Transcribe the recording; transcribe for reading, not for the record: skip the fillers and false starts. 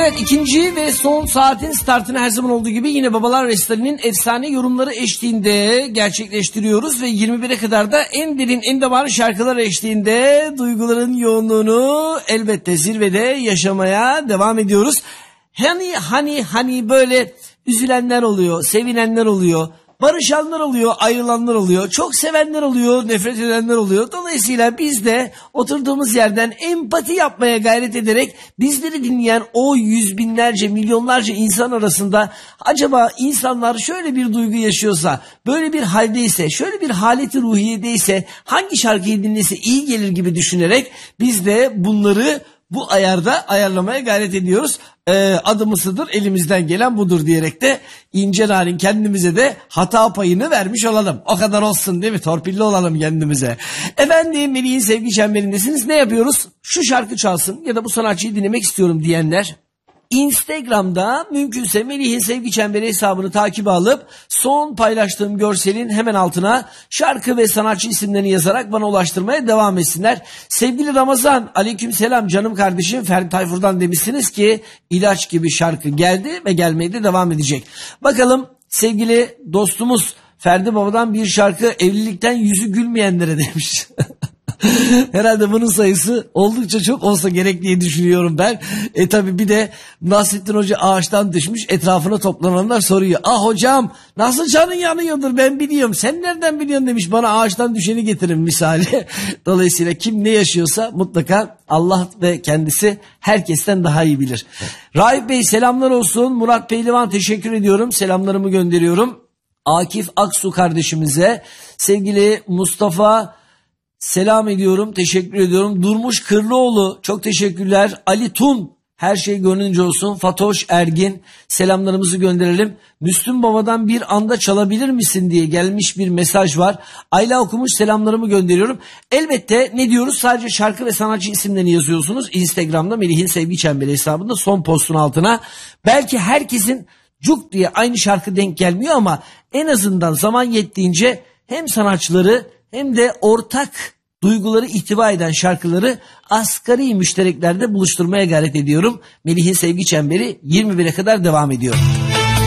Evet, ikinci ve son saatin startını her zaman olduğu gibi yine Babalar Restari'nin efsane yorumları eşliğinde gerçekleştiriyoruz ve 21'e kadar da en derin, en damar şarkılar eşliğinde duyguların yoğunluğunu elbette zirvede yaşamaya devam ediyoruz. Hani böyle üzülenler oluyor, sevinenler oluyor, barışanlar oluyor, ayrılanlar oluyor, çok sevenler oluyor, nefret edenler oluyor. Dolayısıyla biz de oturduğumuz yerden empati yapmaya gayret ederek bizleri dinleyen o yüz binlerce, milyonlarca insan arasında acaba insanlar şöyle bir duygu yaşıyorsa, böyle bir haldeyse, şöyle bir haleti ruhiyedeyse hangi şarkıyı dinlese iyi gelir gibi düşünerek biz de bunları bu ayarda ayarlamaya gayret ediyoruz. Adımızıdır, elimizden gelen budur diyerek de ince narin kendimize de hata payını vermiş olalım. O kadar olsun değil mi? Torpilli olalım kendimize. Efendim, Melih'in sevgi çemberindesiniz. Ne yapıyoruz? Şu şarkı çalsın ya da bu sanatçıyı dinlemek istiyorum diyenler Instagram'da mümkünse Melih'in sevgi çemberi hesabını takibe alıp son paylaştığım görselin hemen altına şarkı ve sanatçı isimlerini yazarak bana ulaştırmaya devam etsinler. Sevgili Ramazan, aleykümselam canım kardeşim, Ferdi Tayfur'dan demişsiniz ki ilaç gibi şarkı geldi ve gelmeye de devam edecek. Bakalım sevgili dostumuz Ferdi Baba'dan bir şarkı evlilikten yüzü gülmeyenlere demiş. Herhalde bunun sayısı oldukça çok olsa gerek diye düşünüyorum ben. Tabi bir de Nasrettin Hoca ağaçtan düşmüş, etrafına toplananlar soruyor. Ah hocam, nasıl canın yanıyordur ben biliyorum, sen nereden biliyorsun demiş, bana ağaçtan düşeni getirin misali. Dolayısıyla kim ne yaşıyorsa mutlaka Allah ve kendisi herkesten daha iyi bilir. Raif Bey selamlar olsun. Murat Pehlivan teşekkür ediyorum, selamlarımı gönderiyorum. Akif Aksu kardeşimize, sevgili Mustafa selam ediyorum, teşekkür ediyorum. Durmuş Kırlıoğlu çok teşekkürler. Ali Tun her şey gönlünce olsun. Fatoş Ergin selamlarımızı gönderelim. Müslüm Baba'dan bir anda çalabilir misin diye gelmiş bir mesaj var. Ayla okumuş, selamlarımı gönderiyorum. Elbette ne diyoruz, sadece şarkı ve sanatçı isimlerini yazıyorsunuz. Instagram'da Melih'in sevgi çemberi hesabında son postun altına. Belki herkesin cuk diye aynı şarkı denk gelmiyor ama en azından zaman yettiğince hem sanatçıları hem de ortak duyguları ihtiva eden şarkıları asgari müştereklerde buluşturmaya gayret ediyorum. Melih'in sevgi çemberi 21'e kadar devam ediyor.